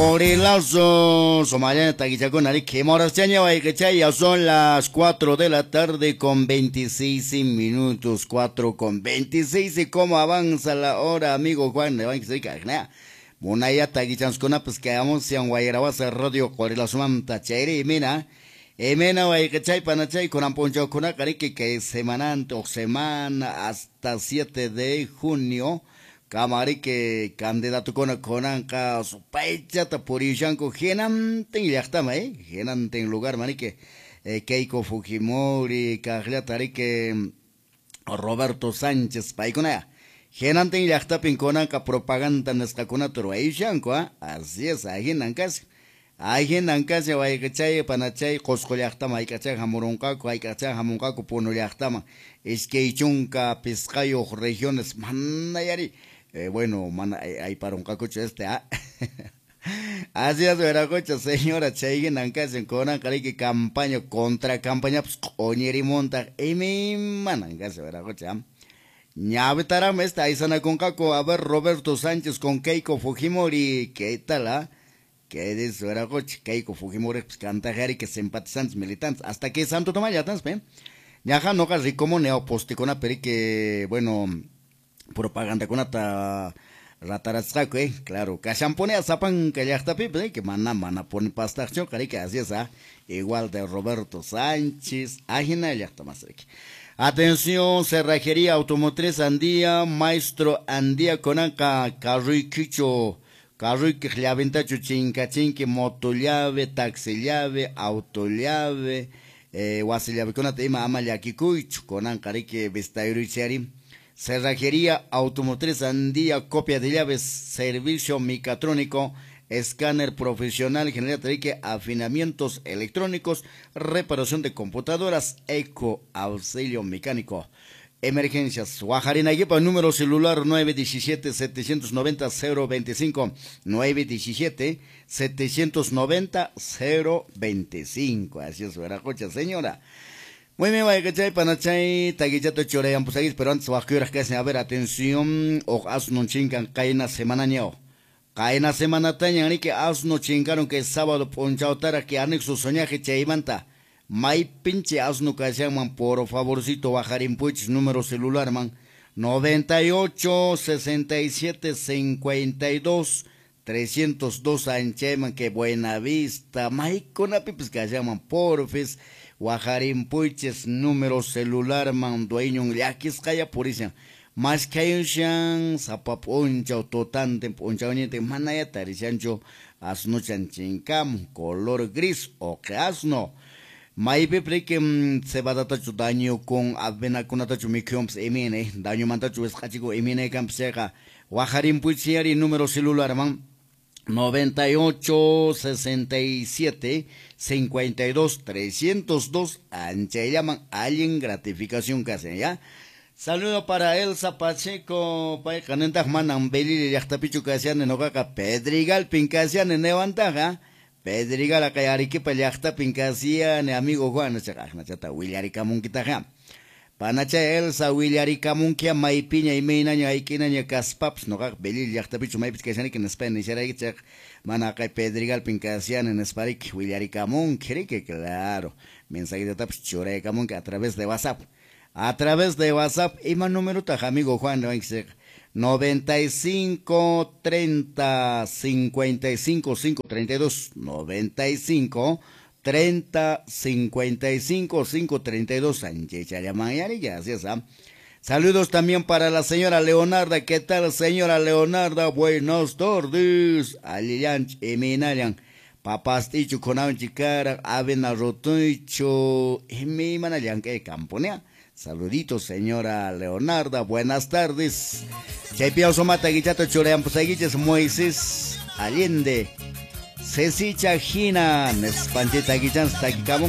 Orilazo, Somalia, Taquichaconari, que moras ya son las 4 de la tarde con 26 minutos, 4 con 26 y cómo avanza la hora, amigo Juan, de Banque Monaya Taquichanscona, pues que vamos a Guayarabasa Radio, Orilazo Mamta, Chairi, Mina, Emena, Guayachay, Panachay, con Amponcho, con Acarique, que es semana hasta 7 de junio. Kamari que candidato konanka supaicha ta purishanko genanten llaqtama genanten lugar mani que Keiko Fujimori kaqllatari que Roberto Sánchez paikuna genanten llaqtapin konanka propaganda nisqakuna turwayshanko así es ahinankas waykachay panachay qosqo llaqtama haykachay hamuronqaku haykachay hamunqaku puno llaqtama iskaychunka pisqayuq regiones manayari. Bueno, hay para un cacocho Así es, Veracocha, señora Cheygen, Ancas en Conan, Carique, campaña contra campaña, pues, Oñeri Monta, mi Manancas, Veracocha. Ñavetaram esta, Isana con Caco, a ver, Roberto Sánchez con Keiko Fujimori, ¿qué tal, ¿Qué dice, Veracocha? Keiko Fujimori, pues, canta Jari, que simpatizantes militantes, hasta que Santo Tomayatans, ¿ven? Ñaja, no, casi como neoposticona, pero que, bueno, propaganda con ata ratarazcaco, claro, cachampone a zapan que ya está pipe, que mana pone pastacho, que así es, igual de Roberto Sánchez, ajena ya está más aquí. Atención, cerrajería automotriz Andía, maestro Andía con acá, carrui quicho, carrui que llave chinca chinque, moto llave, taxi llave, auto llave, guasi llave con atema amaya kikuich, con ancarique vestairuchari. Cerrajería automotriz Andía, copia de llaves, servicio mecatrónico, escáner profesional, general afinamientos electrónicos, reparación de computadoras, eco, auxilio mecánico. Emergencias, Guajarina Yepa, número celular 917-790-025, 917-790-025. Así es, Veracocha, señora. Muy bien, Guayachay, Panachay, Taguillato Chorean, pues ahí, pero antes, Guajuras, que hacen, a ver, atención, o asno chingan, caena semana ñao. Caena semana tañan, ni que asno chingaron que sábado ponchao tara, que anexo soñaje chaimanta. May pinche asno que llaman, por favorcito, bajarín puch, número celular, man. 98 67 52 302 ancheman, que buena vista. May con apipis que llaman, porfis. Guajarín Puiches, número celular, man, dueño, yaquis calla purisa. Más que hay un zapaponcha, totante, ponchañete, manaya, tarishancho, asno chanchincam, color gris, o que asno. Maipe que se va a dar daño con avena con atacho microbes, daño mantacho es cachico, campseca. Guajarín Puichiari, número celular, man. 98 67 52 302 anche llaman alguien gratificación que hacen ya. Saludo para Elsa Pacheco, para Canentas Manan Belili Yachtapichu que hacían en Oaxaca, Pedrigal Pincasian en Nevantaja, Pedrigal acá Arequipa Yachta Pincasian, amigo Juan, Chata Willarica Munquitaja. Panacha Elsa Willarica Munquia, Maipiña y Meinaña, Aikinaña Caspaps, no Belil Yachtapichu, Maipis que en Spanish, Aragichak, Manaca Pedrigal Pincasian en Sparik, Willarica Munquia, que claro, mensaje de taps Choreca Munquia a través de WhatsApp. A través de WhatsApp, y más número taja, amigo Juan, 95 30 55 5 32 95 30 55 5 32 Anchecha Yamayari, ya así es. Saludos también para la señora Leonarda. ¿Qué tal, señora Leonarda? Buenos tardes. Aliyanch Eminayan. Papasticho con Anchicara, Avena Rotuicho, mi manayan que camponea. Saluditos, señora Leonarda, buenas tardes. Chaipia Somata Guichato Chorean Pusaguiches Moisés Allende. Ceci Chajina, Nespancheta Guichan, Taquicabón.